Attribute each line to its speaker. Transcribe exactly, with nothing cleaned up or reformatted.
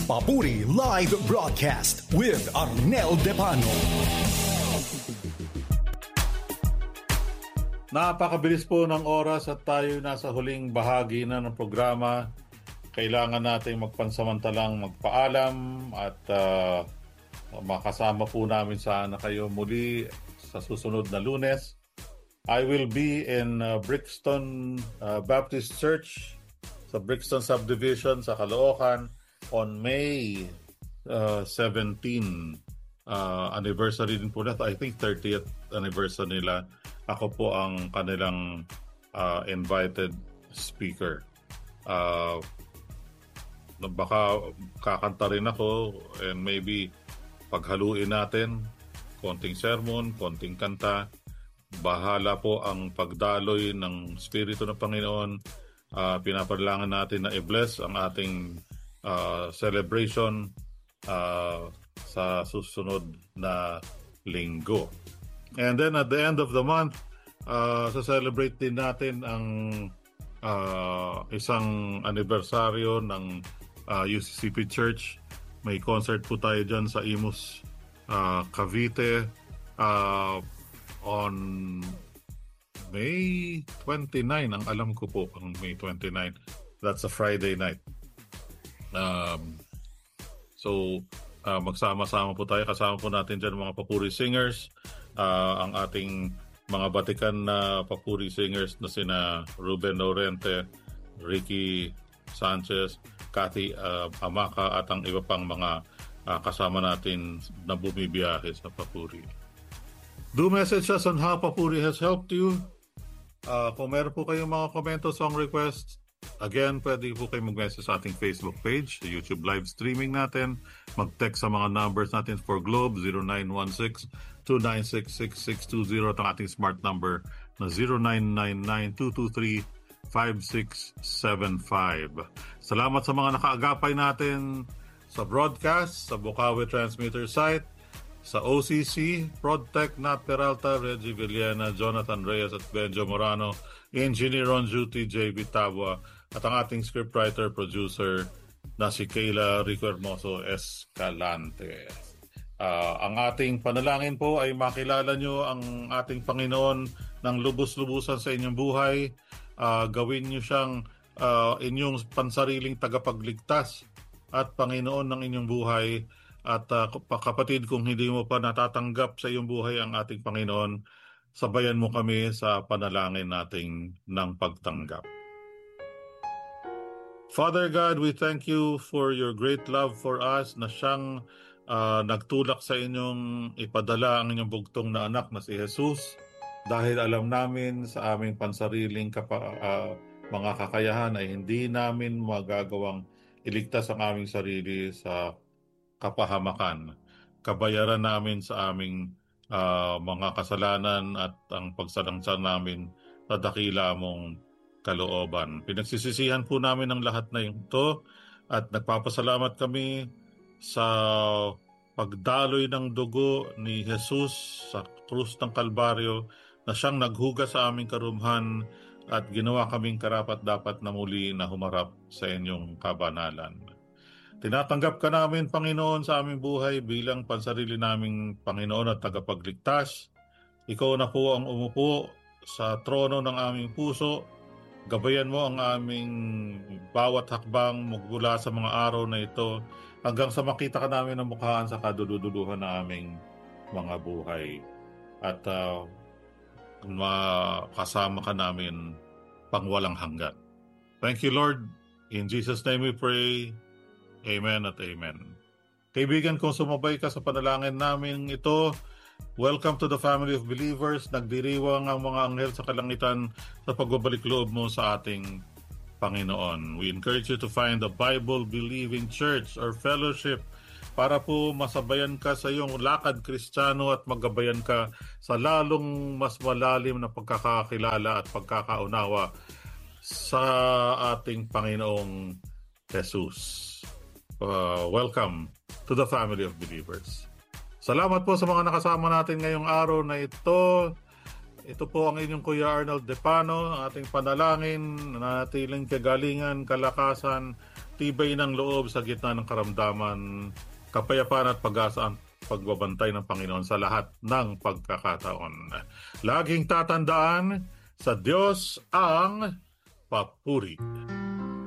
Speaker 1: Papuri Live Broadcast with Arnel Depano.
Speaker 2: Napakabilis po ng oras at tayo nasa huling bahagi na ng programa. Kailangan natin magpansamantalang magpaalam at uh, makasama po namin sana kayo muli sa susunod na Lunes. I will be in uh, Brixton uh, Baptist Church sa Brixton Subdivision sa Caloocan on May uh, seventeenth. Uh, anniversary din po na. I think thirtieth anniversary nila. Ako po ang kanilang uh, invited speaker. Uh, baka kakanta rin ako and maybe paghaluin natin konting sermon, konting kanta. Bahala po ang pagdaloy ng Espiritu ng Panginoon. Uh, pinapadalangin natin na i-bless ang ating uh, celebration uh, sa susunod na linggo. And then at the end of the month, uh, sa-celebrate din natin ang uh, isang anibersaryo ng uh, U C C P Church. May concert po tayo dyan sa Imus, uh, Cavite uh, on May twenty-ninth. Ang alam ko po, ang May twenty-ninth. That's a Friday night. Um, so, uh, magsama-sama po tayo. Kasama po natin dyan mga papuri singers. Uh, ang ating mga batikan na papuri singers na sina Ruben Laurente, Ricky Sanchez, Cathy uh, Amaka at ang iba pang mga uh, kasama natin na bumibiyahe sa papuri. Do message us on how papuri has helped you. Uh, kung meron po kayong mga komento, song requests, again, pwede po kayo mag-message sa ating Facebook page, sa YouTube live streaming natin. Mag-text sa mga numbers natin for Globe, zero nine one six, two nine six, six six two zero at ang ating smart number na zero nine nine nine, two two three, five six seven five. Salamat sa mga nakaagapay natin sa broadcast, sa Bukawi Transmitter site, sa O C C, Prodtech, Nat Peralta, Reggie Villena, Jonathan Reyes at Benjo Morano, Engineer on Duty, J B Tabua, at ang ating scriptwriter, producer na si Kayla Rico Hermoso Escalante. Uh, ang ating panalangin po ay makilala nyo ang ating Panginoon ng lubos-lubusan sa inyong buhay. Uh, gawin nyo siyang uh, inyong pansariling tagapagligtas at Panginoon ng inyong buhay. At uh, kapatid, kung hindi mo pa natatanggap sa iyong buhay ang ating Panginoon, sabayan mo kami sa panalangin nating ng pagtanggap. Father God, we thank you for your great love for us na siyang uh, nagtulak sa inyong ipadala ang inyong bugtong na anak na si Jesus dahil alam namin sa aming pansariling kapa, uh, mga kakayahan ay hindi namin magagawang iligtas ang aming sarili sa kapahamakan. Kabayaran namin sa aming uh, mga kasalanan at ang pagsalangsan namin sa dakila mong kalooban. Pinagsisisihan po namin ang lahat na ito at nagpapasalamat kami sa pagdaloy ng dugo ni Jesus sa krus ng Kalbaryo na siyang naghugas sa aming karumhan at ginawa kaming karapat-dapat na muli na humarap sa inyong kabanalan. Tinatanggap ka namin, Panginoon, sa aming buhay bilang pansarili naming Panginoon at tagapagligtas. Ikaw na po ang umupo sa trono ng aming puso. Gabayan mo ang aming bawat hakbang mula sa mga araw na ito hanggang sa makita ka namin ng mukhaan sa kaduluduluhan na aming mga buhay. At uh, makasama ka namin pangwalang hanggan. Thank you, Lord. In Jesus' name we pray. Amen at amen. Kaibigan, kung sumabay ka sa panalangin namin ito, welcome to the family of believers. Nagdiriwang ang mga anghel sa kalangitan sa pagbabalik loob mo sa ating Panginoon. We encourage you to find a Bible-believing church or fellowship para po masabayan ka sa iyong lakad Kristiyano at magabayan ka sa lalong mas malalim na pagkakakilala at pagkakaunawa sa ating Panginoong Jesus. Uh, welcome to the family of believers. Salamat po sa mga nakasama natin ngayong araw na ito. ito po ang inyong Kuya Arnold Depano, ang ating panalangin, natiling kagalingan, kalakasan, tibay ng loob sa gitna ng karamdaman, kapayapaan at pag-asa ang pagbabantay ng Panginoon sa lahat ng pagkakataon. Laging tatandaan, sa Diyos ang papuri.